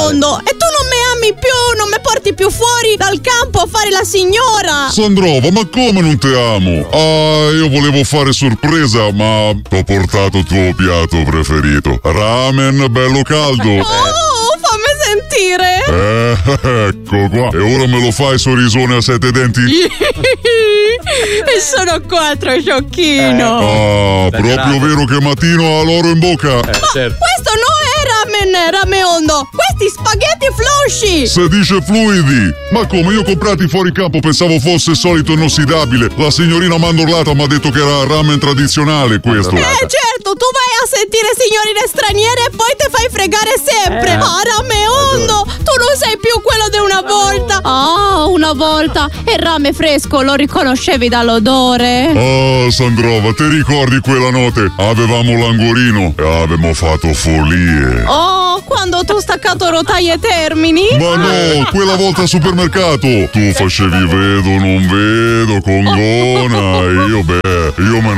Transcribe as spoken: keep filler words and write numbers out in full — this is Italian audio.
biondo, e tu non mi ami più, non mi porti più fuori dal campo a fare la signora. Sandrova, ma come non te amo? Ah, io volevo fare sorpresa, ma t'ho portato il tuo piatto preferito. Ramen bello caldo. Oh, fammi sentire. Eh, ecco qua. E ora me lo fai sorrisone a sette denti? E sono quattro, sciocchino. Ah, proprio vero che Mattino ha l'oro in bocca. Eh, certo. Questo no è ramen, rameondo. Questi spaghetti flusci. Se dice fluidi. Ma come, io comprati fuori campo pensavo fosse solito inossidabile. La signorina mandorlata mi ha detto che era ramen tradizionale questo. Eh certo, tu vai a sentire signorine straniere e poi te fai fregare sempre. Eh. Ah, rameondo, tu non sei più quello di una volta. Ah, una volta. E il rame fresco lo riconoscevi dall'odore. Ah, Sandrova, ti ricordi quella notte? Avevamo l'angorino e avevamo fatto follie. Oh, quando tu ho staccato rotaie e termini? Ma no, quella volta al supermercato. Tu facevi vedo, non vedo, con gona. E io, beh, io me ne